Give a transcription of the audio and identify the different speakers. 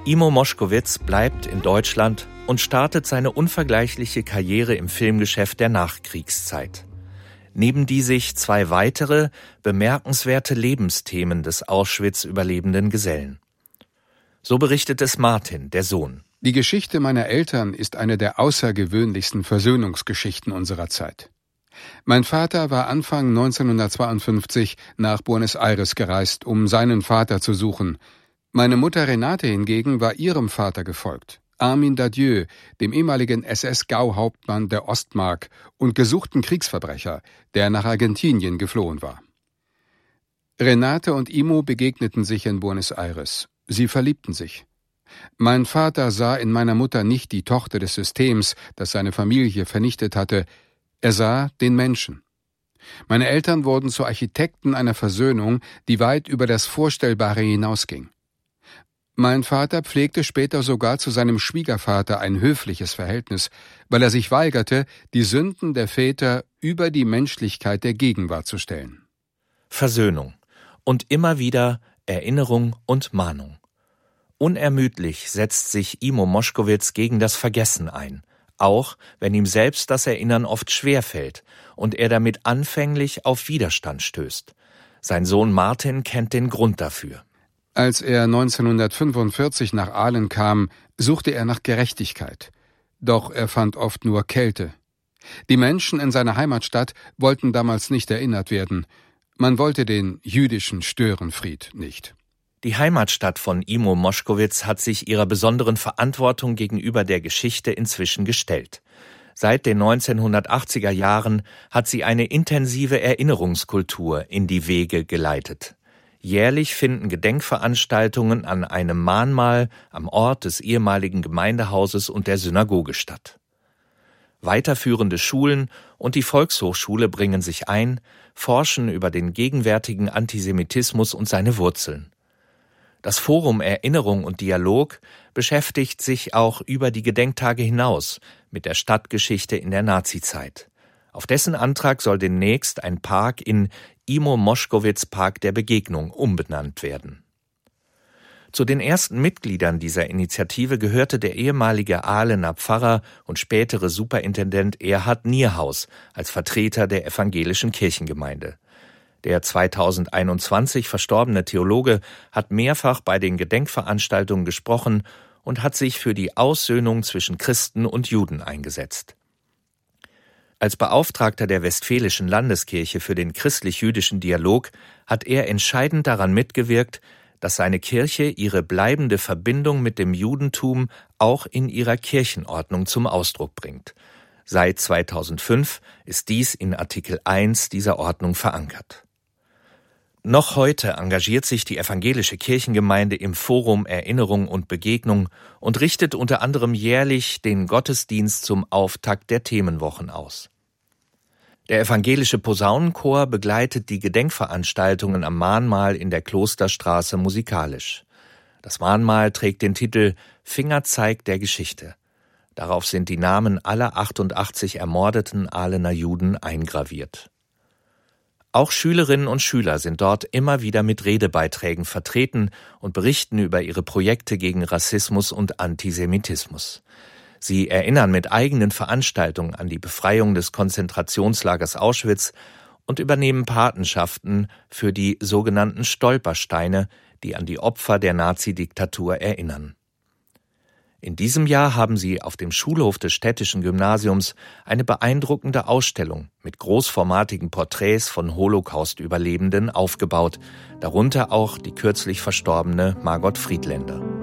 Speaker 1: Imo Moszkowicz bleibt in Deutschland und startet seine unvergleichliche Karriere im Filmgeschäft der Nachkriegszeit. Neben die sich 2 weitere, bemerkenswerte Lebensthemen des Auschwitz-überlebenden Gesellen. So berichtet es Martin, der Sohn.
Speaker 2: Die Geschichte meiner Eltern ist eine der außergewöhnlichsten Versöhnungsgeschichten unserer Zeit. Mein Vater war Anfang 1952 nach Buenos Aires gereist, um seinen Vater zu suchen. Meine Mutter Renate hingegen war ihrem Vater gefolgt, Armin Dadieu, dem ehemaligen SS-Gauhauptmann der Ostmark und gesuchten Kriegsverbrecher, der nach Argentinien geflohen war. Renate und Imo begegneten sich in Buenos Aires. Sie verliebten sich. Mein Vater sah in meiner Mutter nicht die Tochter des Systems, das seine Familie vernichtet hatte. Er sah den Menschen. Meine Eltern wurden zu Architekten einer Versöhnung, die weit über das Vorstellbare hinausging. Mein Vater pflegte später sogar zu seinem Schwiegervater ein höfliches Verhältnis, weil er sich weigerte, die Sünden der Väter über die Menschlichkeit der Gegenwart zu stellen.
Speaker 1: Versöhnung und immer wieder Erinnerung und Mahnung. Unermüdlich setzt sich Imo Moszkowicz gegen das Vergessen ein, auch wenn ihm selbst das Erinnern oft schwerfällt und er damit anfänglich auf Widerstand stößt. Sein Sohn Martin kennt den Grund dafür.
Speaker 2: Als er 1945 nach Aalen kam, suchte er nach Gerechtigkeit. Doch er fand oft nur Kälte. Die Menschen in seiner Heimatstadt wollten damals nicht erinnert werden. Man wollte den jüdischen Störenfried nicht.
Speaker 1: Die Heimatstadt von Imo Moszkowicz hat sich ihrer besonderen Verantwortung gegenüber der Geschichte inzwischen gestellt. Seit den 1980er Jahren hat sie eine intensive Erinnerungskultur in die Wege geleitet. Jährlich finden Gedenkveranstaltungen an einem Mahnmal am Ort des ehemaligen Gemeindehauses und der Synagoge statt. Weiterführende Schulen und die Volkshochschule bringen sich ein, forschen über den gegenwärtigen Antisemitismus und seine Wurzeln. Das Forum Erinnerung und Dialog beschäftigt sich auch über die Gedenktage hinaus mit der Stadtgeschichte in der Nazizeit. Auf dessen Antrag soll demnächst ein Park in Imo Moszkowicz Park der Begegnung umbenannt werden. Zu den ersten Mitgliedern dieser Initiative gehörte der ehemalige Ahlener Pfarrer und spätere Superintendent Erhard Nierhaus als Vertreter der evangelischen Kirchengemeinde. Der 2021 verstorbene Theologe hat mehrfach bei den Gedenkveranstaltungen gesprochen und hat sich für die Aussöhnung zwischen Christen und Juden eingesetzt. Als Beauftragter der Westfälischen Landeskirche für den christlich-jüdischen Dialog hat er entscheidend daran mitgewirkt, dass seine Kirche ihre bleibende Verbindung mit dem Judentum auch in ihrer Kirchenordnung zum Ausdruck bringt. Seit 2005 ist dies in Artikel 1 dieser Ordnung verankert. Noch heute engagiert sich die evangelische Kirchengemeinde im Forum Erinnerung und Begegnung und richtet unter anderem jährlich den Gottesdienst zum Auftakt der Themenwochen aus. Der evangelische Posaunenchor begleitet die Gedenkveranstaltungen am Mahnmal in der Klosterstraße musikalisch. Das Mahnmal trägt den Titel »Fingerzeig der Geschichte«. Darauf sind die Namen aller 88 ermordeten Ahlener Juden eingraviert. Auch Schülerinnen und Schüler sind dort immer wieder mit Redebeiträgen vertreten und berichten über ihre Projekte gegen Rassismus und Antisemitismus. Sie erinnern mit eigenen Veranstaltungen an die Befreiung des Konzentrationslagers Auschwitz und übernehmen Patenschaften für die sogenannten Stolpersteine, die an die Opfer der Nazidiktatur erinnern. In diesem Jahr haben sie auf dem Schulhof des städtischen Gymnasiums eine beeindruckende Ausstellung mit großformatigen Porträts von Holocaust-Überlebenden aufgebaut, darunter auch die kürzlich verstorbene Margot Friedländer.